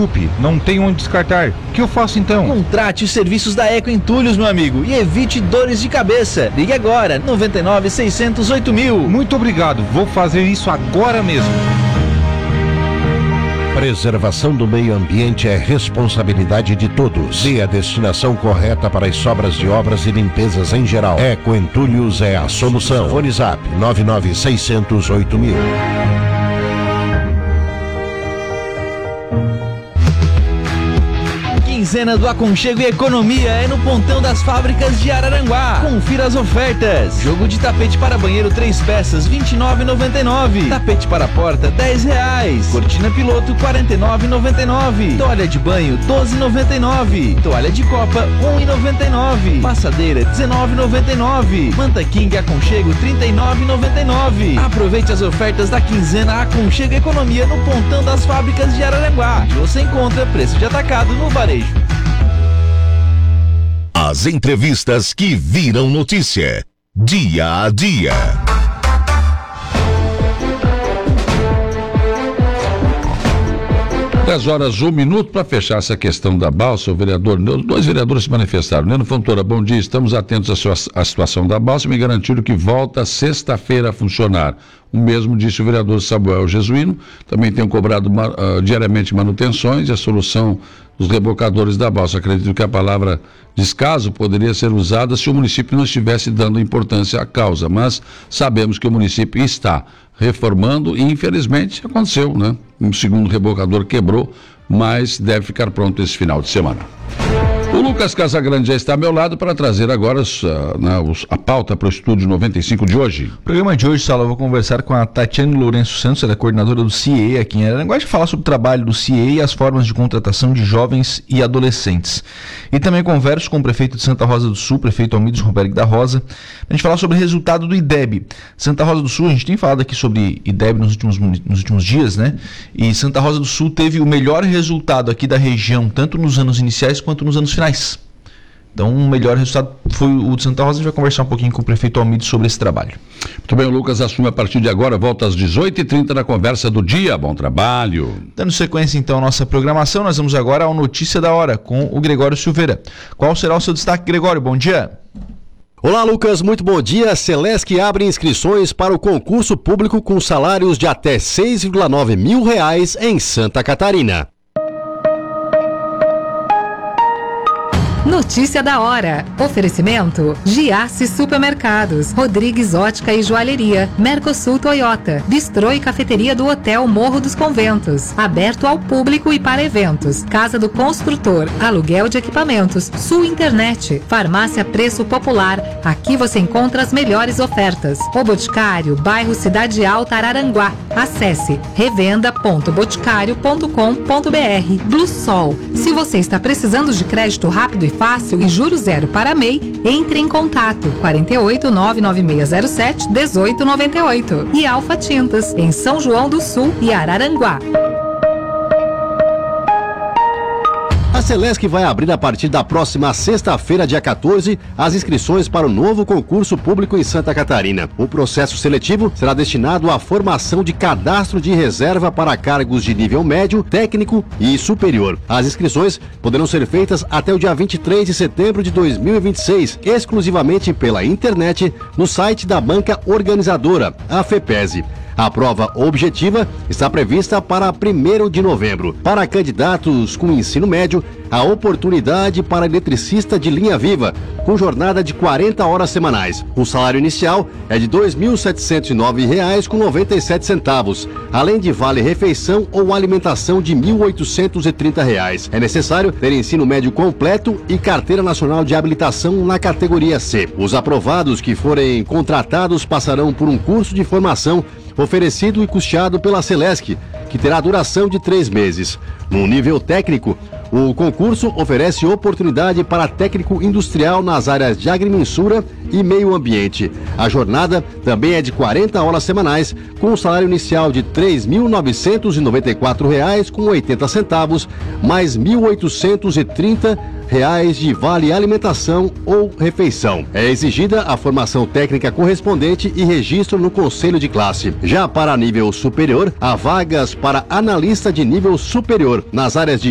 desculpe, não tenho onde descartar. O que eu faço então? Contrate os serviços da Eco Entulhos, meu amigo, e evite dores de cabeça. Ligue agora, 99 608 mil. Muito obrigado, vou fazer isso agora mesmo. Preservação do meio ambiente é responsabilidade de todos. Dê a destinação correta para as sobras de obras e limpezas em geral. Eco Entulhos é a solução. Fone Zap 99 608 mil. Quinzena do Aconchego e Economia é no Pontão das Fábricas de Araranguá. Confira as ofertas. Jogo de tapete para banheiro 3 peças, R$ 29,99. Tapete para porta, R$ 10. Cortina piloto, R$ 49,99. Toalha de banho, R$ 12,99. Toalha de copa, R$ 1,99. Passadeira, R$ 19,99. Manta King Aconchego, R$ 39,99. Aproveite as ofertas da quinzena Aconchego e Economia no Pontão das Fábricas de Araranguá. E você encontra preço de atacado no varejo. As entrevistas que viram notícia, dia a dia. 10h01 para fechar essa questão da balsa. O vereador, dois vereadores se manifestaram. Neno Fontoura, bom dia, estamos atentos à situação da balsa e me garantiram que volta sexta-feira a funcionar. O mesmo disse o vereador Samuel Jesuíno. Também tenho cobrado diariamente manutenções e a solução dos rebocadores da balsa. Acredito que a palavra descaso poderia ser usada se o município não estivesse dando importância à causa, mas sabemos que o município está reformando e infelizmente aconteceu, né? Um segundo rebocador quebrou, mas deve ficar pronto esse final de semana. O Lucas Casagrande já está ao meu lado para trazer agora a pauta para o Estúdio 95 de hoje. No programa de hoje, Saulo, eu vou conversar com a Tatiane Lourenço Santos, ela é coordenadora do CIE aqui em Araranguá, de falar sobre o trabalho do CIE e as formas de contratação de jovens e adolescentes. E também converso com o prefeito de Santa Rosa do Sul, prefeito Almides Romberg da Rosa, a gente falar sobre o resultado do IDEB. Santa Rosa do Sul, a gente tem falado aqui sobre IDEB nos últimos dias, né? E Santa Rosa do Sul teve o melhor resultado aqui da região, tanto nos anos iniciais quanto nos anos finais. Então, o melhor resultado foi o de Santa Rosa. A gente vai conversar um pouquinho com o prefeito Almides sobre esse trabalho. Muito bem, o Lucas assume a partir de agora, volta às 18h30 na conversa do dia. Bom trabalho. Dando sequência, então, à nossa programação, nós vamos agora ao Notícia da Hora com o Gregório Silveira. Qual será o seu destaque, Gregório? Bom dia. Olá, Lucas, muito bom dia. Celesc abre inscrições para o concurso público com salários de até R$ 6,9 mil em Santa Catarina. Notícia da hora. Oferecimento: Giasse Supermercados, Rodrigues Ótica e Joalheria, Mercosul Toyota, Bistrô e Cafeteria do Hotel Morro dos Conventos, aberto ao público e para eventos, Casa do Construtor, aluguel de equipamentos, Sul Internet, Farmácia Preço Popular. Aqui você encontra as melhores ofertas. O Boticário, bairro Cidade Alta, Araranguá. Acesse revenda.boticário.com.br. Blue Sol. Se você está precisando de crédito rápido e fácil e juros zero para MEI, entre em contato 48 99607 1898 e Alfa Tintas em São João do Sul e Araranguá. A Celesc vai abrir a partir da próxima sexta-feira, dia 14, as inscrições para o novo concurso público em Santa Catarina. O processo seletivo será destinado à formação de cadastro de reserva para cargos de nível médio, técnico e superior. As inscrições poderão ser feitas até o dia 23 de setembro de 2026, exclusivamente pela internet, no site da banca organizadora, a FEPESE. A prova objetiva está prevista para 1º de novembro. Para candidatos com ensino médio, a oportunidade para eletricista de linha viva, com jornada de 40 horas semanais. O salário inicial é de R$ 2.709,97, além de vale-refeição ou alimentação de R$ 1.830. É necessário ter ensino médio completo e carteira nacional de habilitação na categoria C. Os aprovados que forem contratados passarão por um curso de formação oferecido e custeado pela Celesc, que terá duração de 3 meses. No nível técnico, o concurso oferece oportunidade para técnico industrial nas áreas de agrimensura e meio ambiente. A jornada também é de 40 horas semanais, com um salário inicial de R$ 3.994,80, mais R$ 1.830 de vale alimentação ou refeição. É exigida a formação técnica correspondente e registro no conselho de classe. Já para nível superior, há vagas para analista de nível superior nas áreas de